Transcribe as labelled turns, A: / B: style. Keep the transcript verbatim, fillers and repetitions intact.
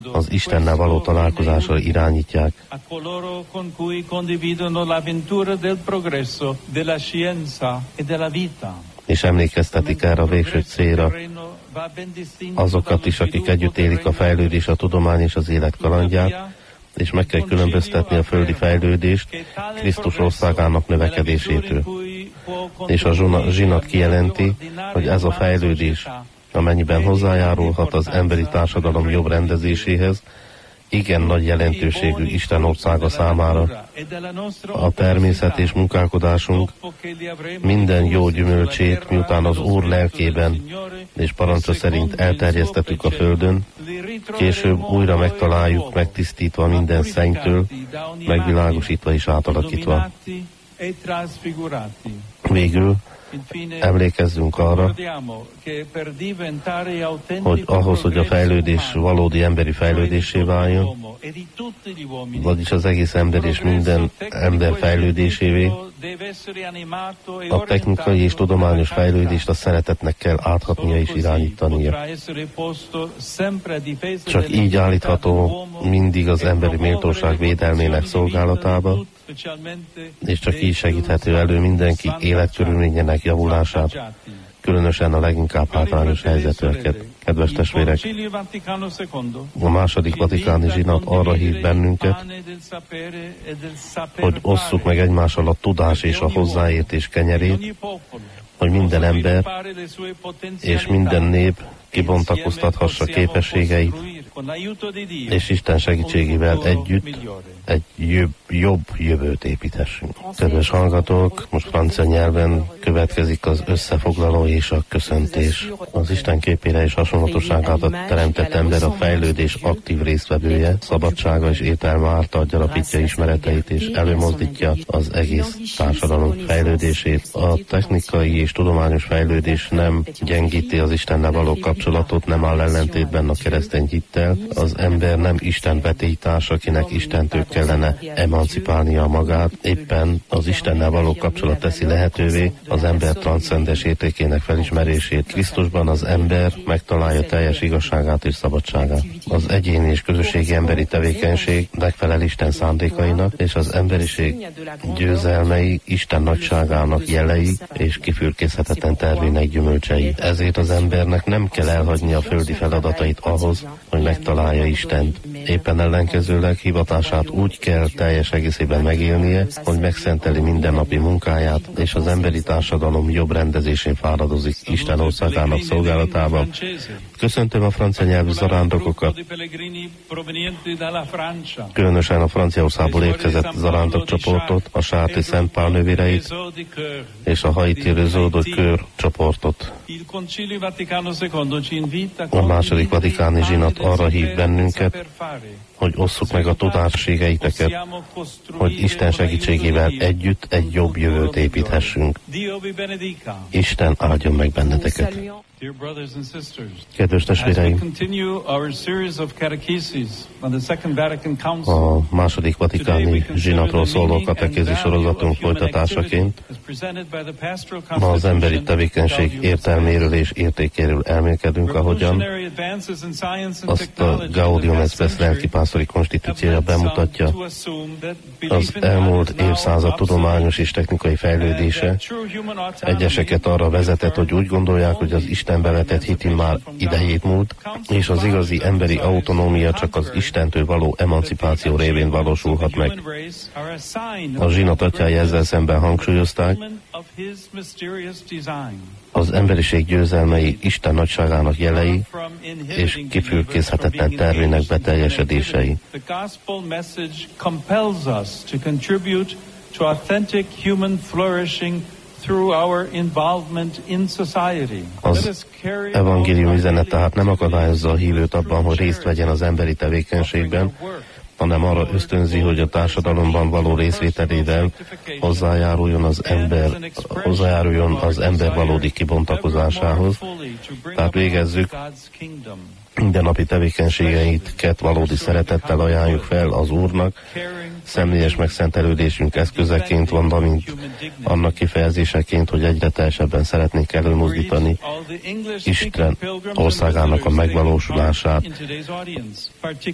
A: az Istennel való találkozásra irányítják. És emlékeztetik erre a végső célra azokat is, akik együtt élik a fejlődés, a tudomány és az élet kalandját, és meg kell különböztetni a földi fejlődést Krisztus országának növekedésétől. És a zsinat kijelenti, hogy ez a fejlődés, amennyiben hozzájárulhat az emberi társadalom jobb rendezéséhez, igen nagy jelentőségű Isten országa számára. A természet és munkálkodásunk minden jó gyümölcsét, miután az Úr lelkében és parancsa szerint elterjesztettük a földön, később újra megtaláljuk, megtisztítva minden szennytől, megvilágosítva és átalakítva. Végül emlékezzünk arra, hogy ahhoz, hogy a fejlődés valódi emberi fejlődésé váljon, vagyis az egész ember és minden ember fejlődésévé, a technikai és tudományos fejlődést a szeretetnek kell áthatnia és irányítania. Csak így állítható mindig az emberi méltóság védelmének szolgálatába, és csak így segíthető elő mindenki életkörülményének javulását, különösen a leginkább hátrányos helyzetűeket. Kedves testvérek, a második vatikáni zsinat arra hív bennünket, hogy osszuk meg egymással a tudás és a hozzáértés kenyerét, hogy minden ember és minden nép kibontakoztathassa képességeit, és Isten segítségével együtt egy jobb, jobb jövőt építhessünk. Kedves hallgatók, most francia nyelven következik az összefoglaló és a köszöntés. Az Isten képére és hasonlatosságát a teremtett ember a fejlődés aktív résztvevője, szabadsága és értelme által gyarapítja ismereteit és előmozdítja az egész társadalom fejlődését. A technikai és tudományos fejlődés nem gyengíti az Istennel való kapcsolatot, nem áll ellentétben a keresztény hittel. Az ember nem Isten vetélytárs, akinek Istentől kellene emancipálnia magát, éppen az Istennel való kapcsolat teszi lehetővé az ember transzcendens értékének felismerését. Krisztusban az ember megtalálja teljes igazságát és szabadságát. Az egyéni és közösségi emberi tevékenység megfelel Isten szándékainak, és az emberiség győzelmei Isten nagyságának jelei és kifürkészhetetlen tervének gyümölcsei. Ezért az embernek nem kell elhagyni a földi feladatait ahhoz, hogy megtalálja Istent. Éppen ellenkezőleg hivatását úgy kell teljes egészében megélnie, hogy megszenteli mindennapi munkáját, és az emberi társadalom jobb rendezésén fáradozik Isten országának szolgálatában. Köszöntöm a francia nyelvű zarándokokat, különösen a Franciaországból érkezett zarándok csoportot, a Sárti Szent Pál nővéreit és a Haiti Réseau de Cœur csoportot. A második vatikáni zsinat arra hív bennünket, hogy osszuk meg a tudásségeiteket, hogy Isten segítségével együtt egy jobb jövőt építhessünk. Isten áldjon meg benneteket. Kedves testvéreim, a második vatikáni zsinatról szóló katekézis sorozatunk folytatásaként ma az emberi tevékenység értelméről és értékéről elmélkedünk, ahogyan azt a Gaudium et Spes lelkipásztori konstitúciója bemutatja. Az elmúlt évszázad tudományos és technikai fejlődése egyeseket arra vezetett, hogy úgy gondolják, hogy az Isten bevetett hit már idejét múlt, és az igazi emberi autonómia csak az Istentől való emancipáció révén valósulhat meg. A zsinat atyái ezzel szemben hangsúlyozták, az emberiség győzelmei Isten nagyságának jelei és kifürkészhetetlen tervének beteljesedései. Az evangélium üzenet tehát nem akadályozza a hívőt abban, hogy részt vegyen az emberi tevékenységben, hanem arra ösztönzi, hogy a társadalomban való részvételével hozzájáruljon az ember, hozzájáruljon az ember valódi kibontakozásához. Tehát végezzük mindennapi tevékenységeinket valódi szeretettel ajánljuk fel az Úrnak, személyes megszentelődésünk eszközeként, valamint annak kifejezéseként, hogy egyre teljesebben szeretnénk előmozdítani Isten országának a megvalósulását.